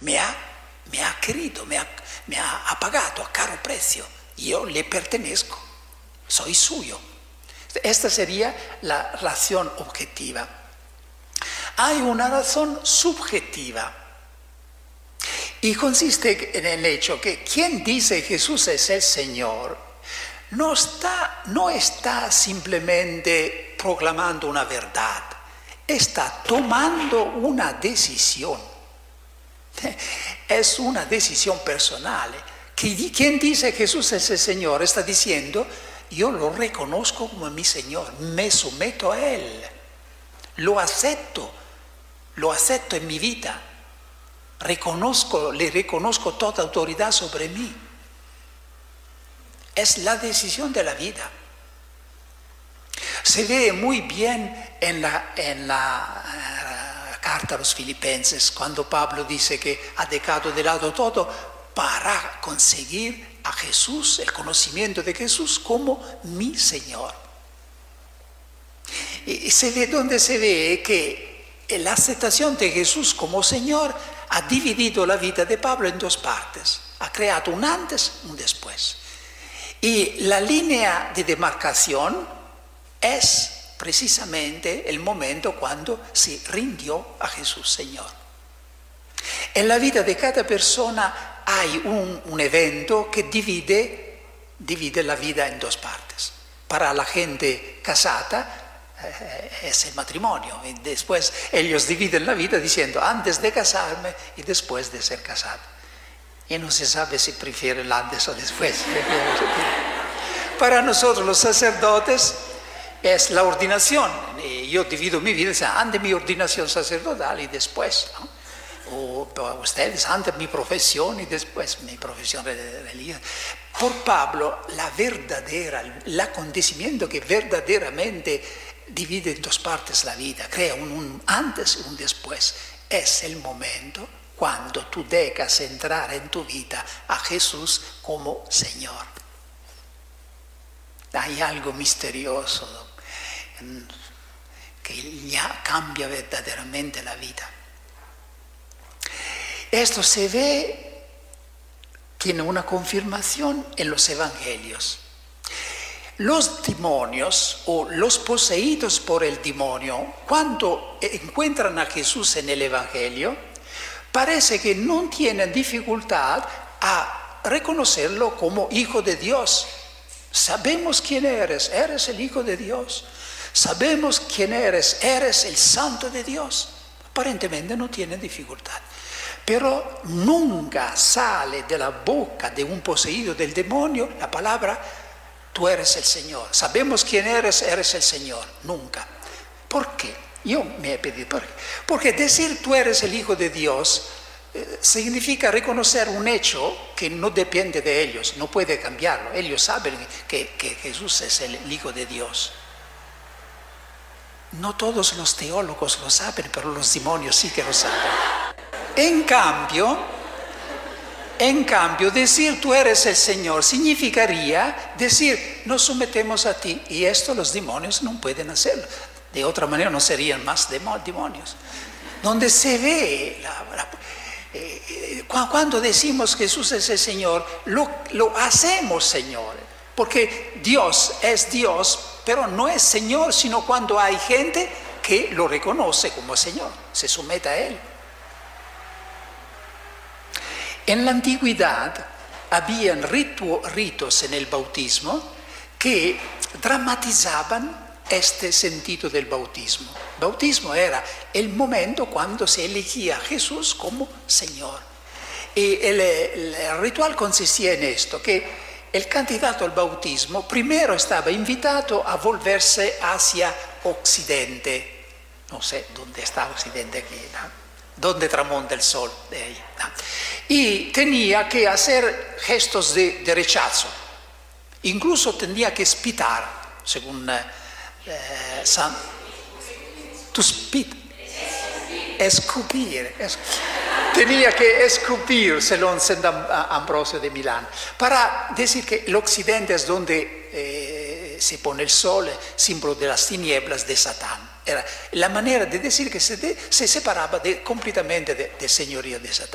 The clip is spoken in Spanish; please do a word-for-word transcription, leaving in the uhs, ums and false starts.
me ha, me ha querido, me ha, me ha pagado a caro precio. Yo le pertenezco, soy suyo. Esta sería la razón objetiva. Hay una razón subjetiva y consiste en el hecho que quien dice Jesús es el Señor no está, no está simplemente proclamando una verdad, está tomando una decisión. Es una decisión personal. Quien dice Jesús es el Señor está diciendo: yo lo reconozco como mi Señor, me someto a Él, lo acepto, lo acepto en mi vida, reconozco, le reconozco toda autoridad sobre mí. Es la decisión de la vida. Se ve muy bien en la, en la uh, carta a los Filipenses, cuando Pablo dice que ha dejado de lado todo para conseguir a Jesús, el conocimiento de Jesús como mi Señor. Y se ve donde se ve que la aceptación de Jesús como Señor ha dividido la vida de Pablo en dos partes. Ha creado un antes y un después. Y la línea de demarcación es precisamente el momento cuando se rindió a Jesús Señor. En la vida de cada persona hay un, un evento que divide, divide la vida en dos partes. Para la gente casada eh, es el matrimonio. Y después ellos dividen la vida diciendo: antes de casarme y después de ser casado. Y no se sabe si prefieren antes o después. Para nosotros los sacerdotes es la ordenación. Yo divido mi vida antes de mi ordenación sacerdotal y después, ¿no? O para ustedes antes mi profesión y después mi profesión religiosa. Por Pablo, la verdadera, el acontecimiento que verdaderamente divide en dos partes la vida, crea un, un antes y un después, es el momento cuando tú dejas entrar en tu vida a Jesús como Señor. Hay algo misterioso que ya cambia verdaderamente la vida. Esto se ve, tiene una confirmación en los evangelios. Los demonios o los poseídos por el demonio, cuando encuentran a Jesús en el evangelio, parece que no tienen dificultad a reconocerlo como hijo de Dios. Sabemos quién eres, eres el hijo de Dios. Sabemos quién eres, eres el santo de Dios. Aparentemente no tienen dificultad. Pero nunca sale de la boca de un poseído del demonio la palabra: tú eres el Señor. Sabemos quién eres, eres el Señor. Nunca. ¿Por qué? Yo me he pedido por qué. Porque decir tú eres el Hijo de Dios eh, significa reconocer un hecho que no depende de ellos, no puede cambiarlo. Ellos saben que, que Jesús es el Hijo de Dios. No todos los teólogos lo saben, pero los demonios sí que lo saben. En cambio, en cambio, decir tú eres el Señor significaría decir nos sometemos a ti, y esto los demonios no pueden hacerlo. De otra manera no serían más demonios. Donde se ve, la, la, eh, cuando decimos Jesús es el Señor, lo, lo hacemos Señor, porque Dios es Dios, pero no es Señor sino cuando hay gente que lo reconoce como Señor, se somete a Él. En la antigüedad habían ritu, ritos en el bautismo que dramatizaban este sentido del bautismo. El bautismo era el momento cuando se elegía a Jesús como Señor. Y el, el ritual consistía en esto, que el candidato al bautismo primero estaba invitado a volverse hacia Occidente. No sé dónde está Occidente aquí, ¿no? Donde tramonta el sol de ahí, ¿no? Y tenía que hacer gestos de, de rechazo. Incluso tenía que spitar, según eh, San... To spit. Escupir. Es, tenía que escupir, según San Ambrosio de Milán, para decir que el occidente es donde eh, se pone el sol, símbolo de las tinieblas de Satán. Era la manera de decir que se, de, se separaba de, completamente del de señorío de Satán.